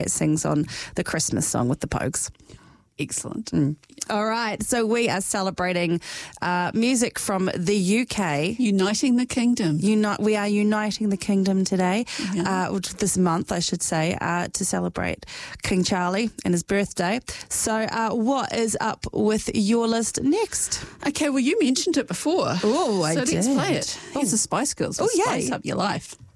sings on the Christmas song with the Pogues. Excellent. All right, so we are celebrating music from the UK. Uniting the kingdom. We are uniting the kingdom today, this month, I should say, to celebrate King Charlie and his birthday. So what is up with your list next? Okay, well, you mentioned it before. Oh, I did. So let's play it. Here's the Spice Girls. Oh, yay. Spice up your life.